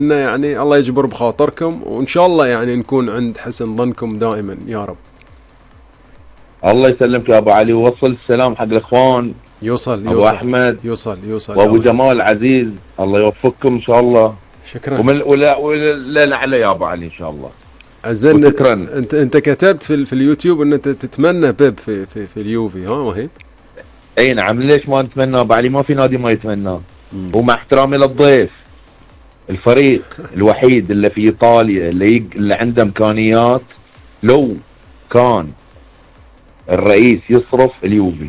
يعني الله يجبر بخاطركم، وان شاء الله يعني نكون عند حسن ظنكم دائما يا رب. الله يسلمك يا ابو علي، ووصل السلام حق الاخوان يوصل ابو احمد يوصل وابو جمال عزيز، الله يوفقكم ان شاء الله. شكرا. ولا نعلى يا ابو علي ان شاء الله. عزيز، انت كتبت في اليوتيوب ان انت تتمنى بيب في اليوفي، ها وهيب؟ اي نعم، ليش ما نتمنى ابو علي؟ ما في نادي ما يتمناه. ومع احترامي للضيف، الفريق الوحيد اللي في ايطاليا اللي عنده امكانيات، لو كان الرئيس يصرف اليوفي،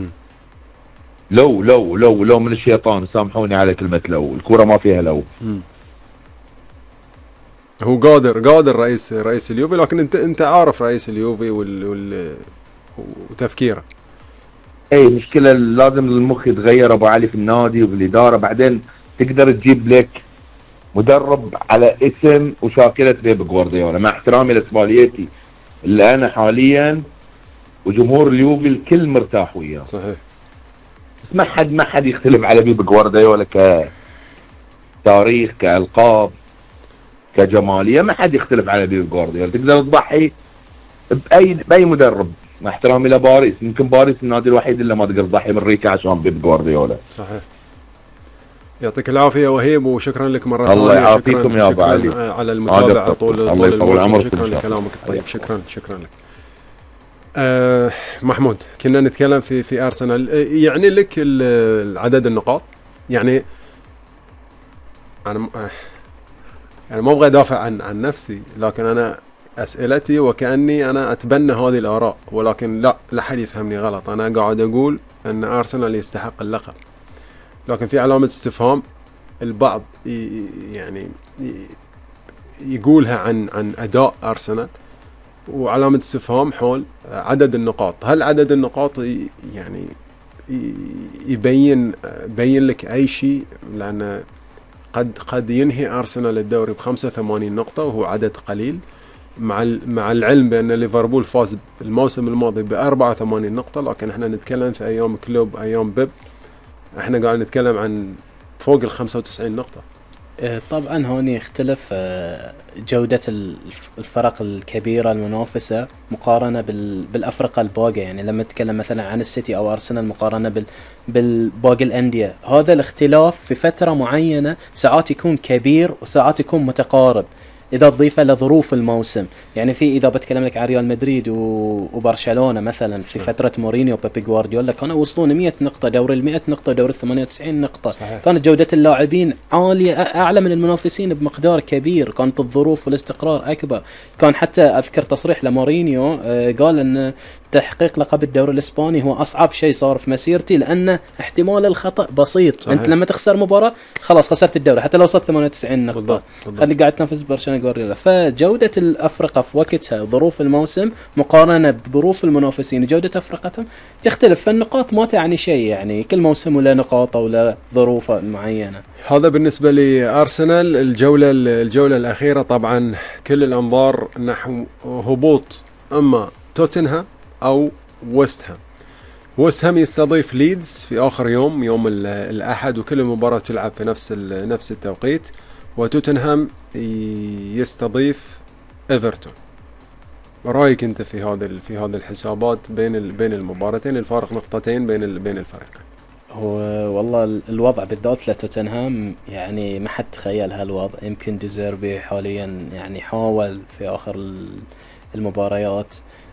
لو من الشيطان، سامحوني على كلمة لو، الكورة ما فيها لو. هو قادر رئيس اليوفي، لكن انت عارف رئيس اليوفي وتفكيره. اي مشكلة، لازم المخ يتغير ابو علي في النادي وبالإدارة، بعدين تقدر تجيب لك مدرب على اسم وشاكلة بيب جوارديولا، مع احترامي لسباليتي اللي انا حاليا وجمهور اليوفي الكل مرتاح وياه. صحيح. بس ما حد يختلف على بيب جوارديولا كتاريخ، كألقاب، كجمالية، ما حد يختلف على بيب جوارديولا. تقدر تضحي بأي مدرب، مع احترامي لباريس، يمكن باريس النادي الوحيد اللي ما تقدر تضحي من ريكا عشان بيب جوارديولا. صحيح. يعطيك العافية وهيب، وشكرا لك مرة ثانية. الله يعافيكم يا ابو علي على المتابعة طول الموسم. شكرا لكلامك الطيب. شكرا لك. محمود، كنا نتكلم في ارسنال، يعني لك عدد النقاط، يعني انا ما ابغى ادافع عن نفسي، لكن انا اسئلتي وكاني انا اتبنى هذه الاراء، ولكن لا حد يفهمني غلط. انا قاعد اقول ان ارسنال يستحق اللقب، لكن في علامة استفهام. البعض يعني يقولها عن اداء ارسنال، وعلامة استفهام حول عدد النقاط. هل عدد النقاط يعني يبين لك اي شيء؟ لان قد ينهي ارسنال الدوري ب85 نقطة، وهو عدد قليل، مع العلم بان ليفربول فاز الموسم الماضي ب84 نقطة، لكن احنا نتكلم في ايام كلوب، ايام بيب، احنا قاعد نتكلم عن فوق ال95 نقطة. طبعا هون يختلف جودة الفرق الكبيرة المنافسة مقارنة بالأفرقة الباقية. يعني لما نتكلم مثلا عن السيتي أو أرسنال مقارنة بالباقي الأندية، هذا الاختلاف في فترة معينة ساعات يكون كبير وساعات يكون متقارب إذا تضيفه لظروف الموسم. يعني إذا بتكلم لك عن ريال مدريد وبرشلونة مثلا في فترة مورينيو وبيب جوارديولا، كانوا وصلون 100 نقطة، دوري 100 نقطة، دوري 98 نقطة. صحيح. كانت جودة اللاعبين عالية، أعلى من المنافسين بمقدار كبير، كانت الظروف والاستقرار أكبر. كان حتى أذكر تصريح لمورينيو قال أن تحقيق لقب الدوري الإسباني هو أصعب شيء صار في مسيرتي، لأن احتمال الخطأ بسيط. صحيح. أنت لما تخسر مباراة خلاص خسرت الدوري، حتى لو وصلت 98 نقطة خليك قاعد تنافس برشلونة جوارديولا. فجودة الأفرقة في وقتها ظروف الموسم مقارنة بظروف المنافسين جودة أفرقتهم تختلف، فالنقاط ما تعني شيء، يعني كل موسم ولا نقاطه ولا ظروفه معينة. هذا بالنسبة لأرسنال. الجولة الأخيرة طبعا كل الأنظار نحو هبوط إما توتنهام أو ويست هام يستضيف ليدز في آخر يوم الأحد، وكل المباراة تلعب في نفس التوقيت، وتوتنهام يستضيف ايفرتون. رأيك انت في هذه الحسابات بين المباراتين، الفارق نقطتين بين الفريقين؟ هو والله الوضع بالذات لتوتنهام يعني ما حد تخيل هالوضع. يمكن ديزيربي حاليا يعني حاول في آخر المباريات،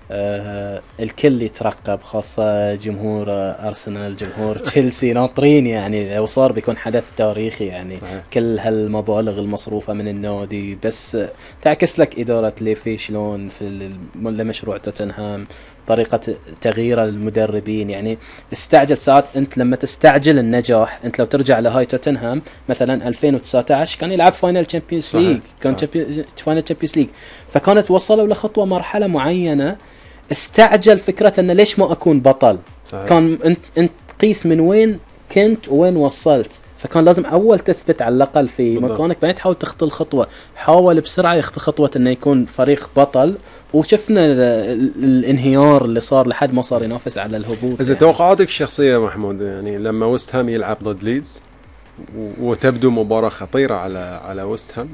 الكل يترقب، خاصة جمهور أرسنال، جمهور تشيلسي، ناطرين يعني لو صار بيكون حدث تاريخي يعني. كل هالمبالغ المصروفة من النادي، بس تعكس لك إدارة ليفي شلون في مشروع توتنهام، طريقة تغيير المدربين. يعني استعجل ساعات، انت لما تستعجل النجاح، انت لو ترجع لهاي توتنهام مثلا 2019 كان يلعب فاينل تشامبيونز ليج، كان فاينل تشامبيونز ليج، فكانت وصلوا لخطوة مرحلة معينة، استعجل فكرة ان ليش ما اكون بطل. صحيح. كان انت قيس من وين كنت وين وصلت، فكان لازم اول تثبت على الاقل في مكانك، بعدين تحاول تخطي الخطوه. حاول بسرعه يخطي خطوه انه يكون فريق بطل، وشفنا الانهيار اللي صار لحد ما صار ينافس على الهبوط. اذا يعني توقعاتك الشخصيه محمود، يعني لما ويست هام يلعب ضد ليدز وتبدو مباراة خطيرة على ويست هام.